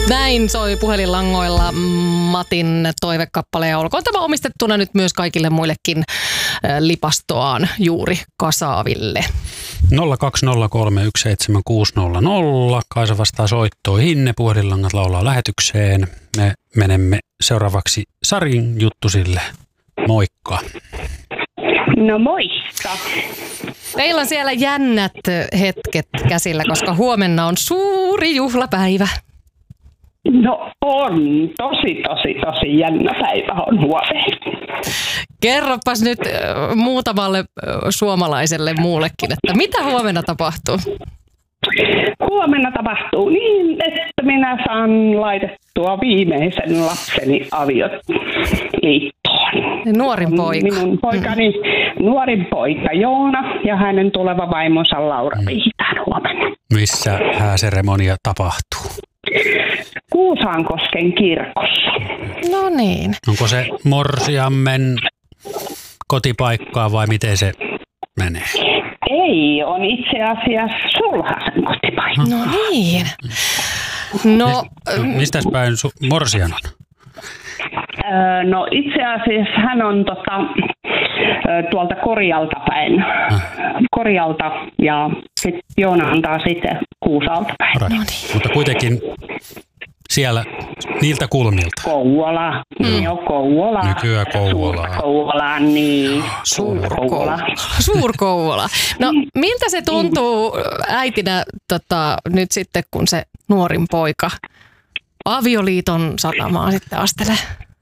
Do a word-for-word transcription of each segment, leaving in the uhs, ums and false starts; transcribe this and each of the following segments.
Näin soi puhelinlangoilla Matin toivekappale ja olkoon tämä omistettuna nyt myös kaikille muillekin lipastoaan juuri kasaaville. nolla kaksi nolla kolme yksi seitsemän kuusi nolla nolla. Kaisa vastaa soittoihin. Puhelinlangat laulaa lähetykseen. Me menemme seuraavaksi Sarin juttusille. Moikka. No moikka. Teillä on siellä jännät hetket käsillä, koska huomenna on suuri juhlapäivä. No on. Tosi, tosi, tosi jännä päivä on huomenna. Kerropas nyt muutamalle suomalaiselle muullekin, että mitä huomenna tapahtuu? Huomenna tapahtuu niin, että minä saan laitettua viimeisen lapseni avioliittoon. Nuorin poika. Minun poikani mm. nuorin poika Joona ja hänen tuleva vaimonsa Laura vihitään huomenna. Missä hääseremonia tapahtuu? Kuusankosken kirkossa. No niin. Onko se morsiammen kotipaikkaa vai miten se menee? Ei, on itse asiassa sulhasen kotipaikka. No niin. No, mistäs päin su- morsian on? Öö, no itse asiassa hän on tota, tuolta Korjalta päin. Äh. Korjalta ja sitten Joona antaa sitten Kuusalta päin. No niin. Mutta kuitenkin siellä niiltä kulmilta. Kouvola. Mm. Joo, Kouvola. Nykyään Kouvola. Kouvola, niin. Suur-Kouvola. Suur-Kouvola. No miltä se tuntuu äitinä tota, nyt sitten, kun se nuorin poika avioliiton satamaan sitten astelee?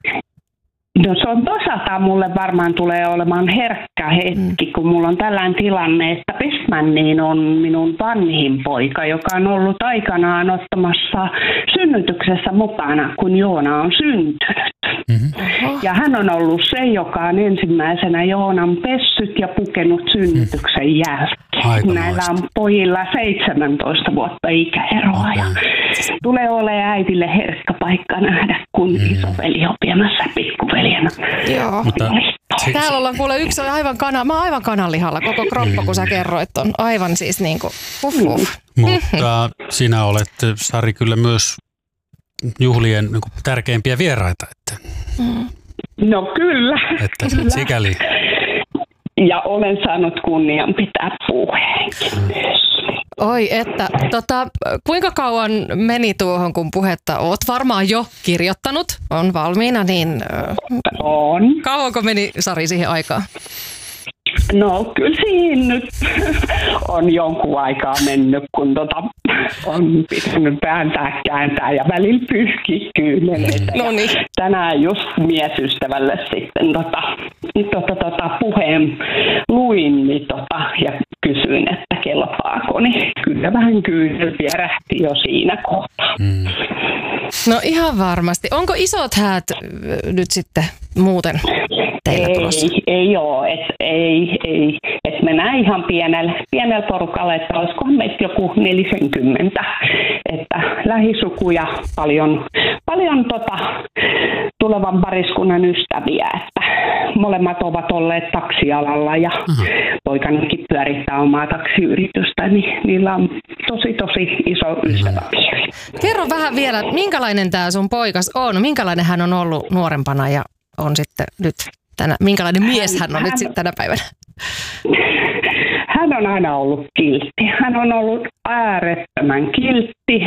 No se on toisaalta mulle varmaan tulee olemaan herkkä hetki, mm. kun mulla on tällainen tilanne, että Pestmanniin on minun vanhin poika, joka on ollut aikanaan ottamassa synnytyksessä mukana, kun Joona on syntynyt. Mm-hmm. Ja hän on ollut se, joka on ensimmäisenä Joonan pessyt ja pukenut synnytyksen mm. jälkeen. Näillä on pojilla seitsemäntoista vuotta ikäeroa okay. ja tulee olemaan äidille herkkä paikka nähdä, kun mm. isoveli on viemässä pikkuveljenä. Joo. Mutta täällä ollaan kuule yksi aivan kana, mä oon aivan kananlihalla koko kroppa, kun sä kerroit on aivan siis niinku uff, uff. Mutta sinä olet, Sari, kyllä myös juhlien niin kuin tärkeimpiä vieraita. Että, mm. No kyllä. Että kyllä. Sikäli. Ja olen saanut kunnian pitää puheenkin mm. myös. Oi, että tota, kuinka kauan meni tuohon, kun puhetta oot varmaan jo kirjoittanut, on valmiina, niin on. Kauanko meni, Sari, siihen aikaan? No kyllä siinä nyt on jonkun aikaa mennyt, kun tota, on pitänyt vääntää, kääntää ja välillä pyyhkiä kyyneleitä. No niin. Tänään just miesystävälle sitten tota, tota, tota, puheen luin niin tota, ja kysyin, että kelpaako, niin kyllä vähän kyynel vierähti jo siinä kohtaa. Mm. No ihan varmasti. Onko isot häät nyt sitten muuten teillä ei, tulossa? Ei ole, että ei, ei. Et mennään ihan pienellä, pienellä porukalla, että olisikohan meitä joku neljäkymmentä. Että lähisukuja paljon, paljon tota, tulevan pariskunnan ystäviä, että molemmat ovat olleet taksialalla ja uh-huh. poikanikin pyörittää omaa taksiyritystä, niin niillä on tosi tosi iso ystäväpiiri. Kerro vähän vielä, minkälainen tämä sun poikas on, minkälainen hän on ollut nuorempana ja on sitten nyt tänä, minkälainen mies hän on hän, nyt sitten tänä päivänä? Hän on aina ollut kiltti. Hän on ollut äärettömän kiltti.